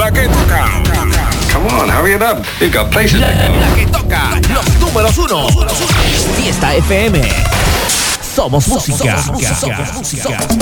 La que toca. Come on, hurry it up. You've got places to go. La que toca. Los números 1. Fiesta FM. Somos música.